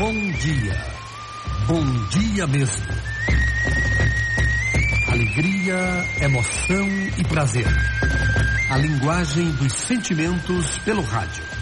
Bom dia. Bom dia mesmo. Alegria, emoção e prazer. A linguagem dos sentimentos pelo rádio.